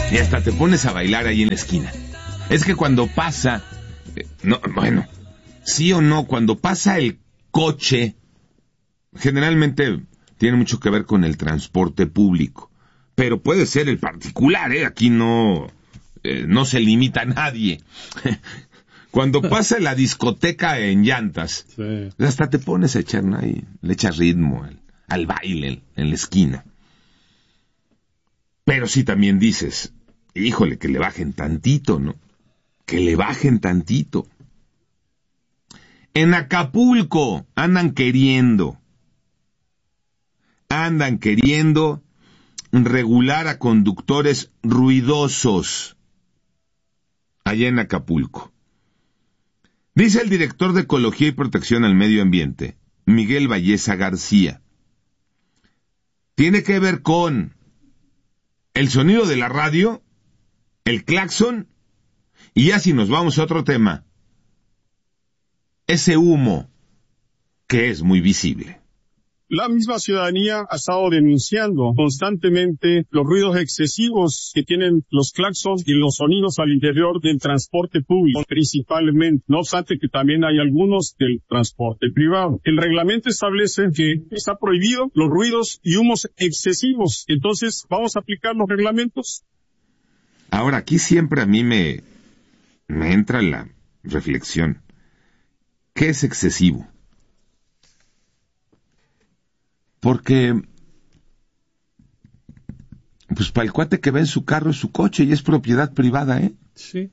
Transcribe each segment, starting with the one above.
Y hasta te pones a bailar ahí en la esquina. Es que cuando pasa, sí o no, cuando pasa el coche, generalmente tiene mucho que ver con el transporte público, pero puede ser el particular, aquí no se limita a nadie. Cuando pasa la discoteca en llantas, sí, hasta te pones a echar ahí, le echas ritmo al baile en la esquina. Pero sí también dices, híjole, que le bajen tantito, ¿no? Que le bajen tantito. En Acapulco andan queriendo regular a conductores ruidosos allá en Acapulco. Dice el director de Ecología y Protección al Medio Ambiente, Miguel Valleza García. Tiene que ver con el sonido de la radio, el claxon, y ya si nos vamos a otro tema, ese humo que es muy visible. La misma ciudadanía ha estado denunciando constantemente los ruidos excesivos que tienen los claxons y los sonidos al interior del transporte público, principalmente. No obstante que también hay algunos del transporte privado. El reglamento establece que está prohibido los ruidos y humos excesivos. Entonces, ¿vamos a aplicar los reglamentos? Ahora, aquí siempre a mí me entra la reflexión. ¿Qué es excesivo? Porque, pues para el cuate que va en su carro es su coche y es propiedad privada, ¿eh? Sí.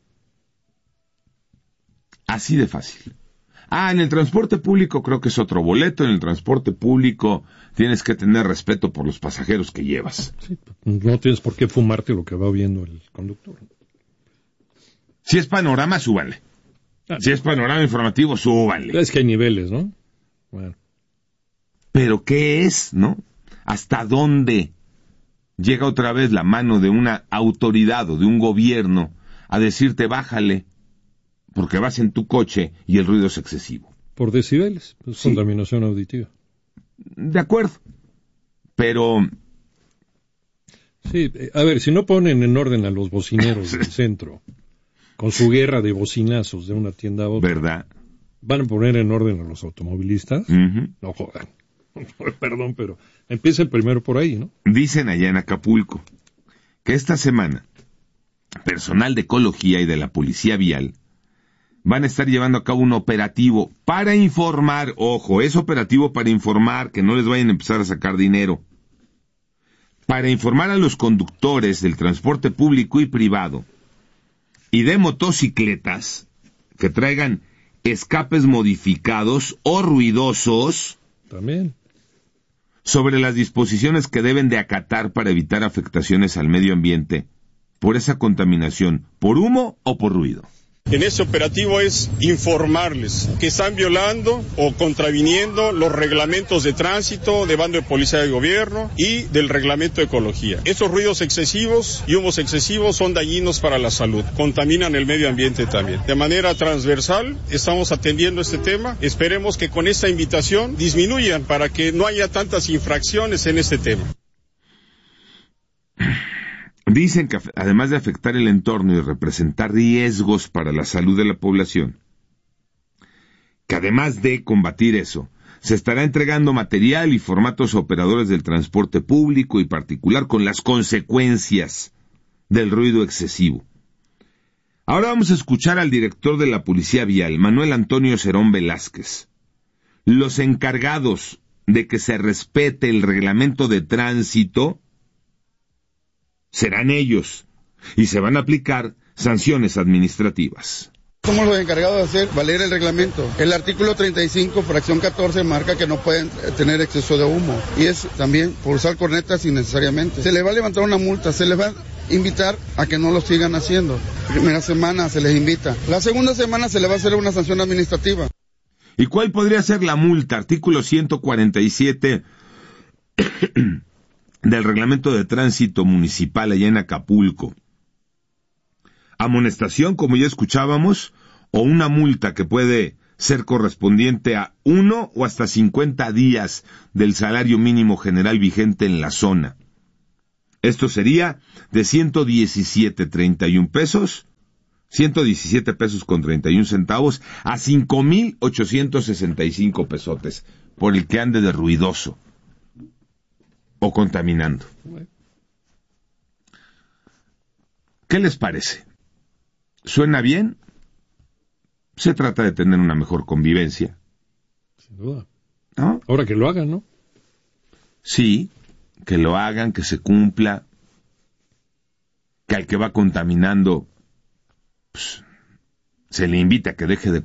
Así de fácil. En el transporte público creo que es otro boleto. En el transporte público tienes que tener respeto por los pasajeros que llevas. Sí, no tienes por qué fumarte lo que va viendo el conductor. Si es panorama, súbanle. Si es panorama informativo, súbanle. Es que hay niveles, ¿no? Bueno. Pero ¿qué es, no? ¿Hasta dónde llega otra vez la mano de una autoridad o de un gobierno a decirte bájale porque vas en tu coche y el ruido es excesivo? Por decibeles, pues sí. Contaminación auditiva. De acuerdo, pero... Sí, a ver, si no ponen en orden a los bocineros del centro, con su guerra de bocinazos de una tienda a otra, ¿verdad? ¿Van a poner en orden a los automovilistas? Uh-huh. No jodan. Perdón, pero empiecen primero por ahí, ¿no? Dicen allá en Acapulco que esta semana personal de ecología y de la policía vial van a estar llevando a cabo un operativo para informar, ojo, es operativo para informar, que no les vayan a empezar a sacar dinero, para informar a los conductores del transporte público y privado y de motocicletas que traigan escapes modificados o ruidosos también sobre las disposiciones que deben de acatar para evitar afectaciones al medio ambiente por esa contaminación, por humo o por ruido. En este operativo es informarles que están violando o contraviniendo los reglamentos de tránsito de bando de policía de gobierno y del reglamento de ecología. Estos ruidos excesivos y humos excesivos son dañinos para la salud, contaminan el medio ambiente también. De manera transversal estamos atendiendo este tema. Esperemos que con esta invitación disminuyan para que no haya tantas infracciones en este tema. Dicen que además de afectar el entorno y representar riesgos para la salud de la población, que además de combatir eso, se estará entregando material y formatos a operadores del transporte público y particular con las consecuencias del ruido excesivo. Ahora vamos a escuchar al director de la Policía Vial, Manuel Antonio Cerón Velázquez. Los encargados de que se respete el reglamento de tránsito serán ellos, y se van a aplicar sanciones administrativas. Somos los encargados de hacer valer el reglamento. El artículo 35, fracción 14, marca que no pueden tener exceso de humo. Y es también por usar cornetas innecesariamente. Se les va a levantar una multa, se les va a invitar a que no lo sigan haciendo. Primera semana se les invita. La segunda semana se les va a hacer una sanción administrativa. ¿Y cuál podría ser la multa? Artículo 147... del reglamento de tránsito municipal allá en Acapulco. Amonestación, como ya escuchábamos, o una multa que puede ser correspondiente a 1 o hasta 50 días del salario mínimo general vigente en la zona. Esto sería de 117.31 pesos, 117 pesos con 31 centavos a 5,865 pesotes por el que ande de ruidoso o contaminando. ¿Qué les parece? ¿Suena bien? Se trata de tener una mejor convivencia. Sin duda. ¿No? Ahora que lo hagan, ¿no? Sí, que lo hagan, que se cumpla, que al que va contaminando, pues, se le invita a que deje de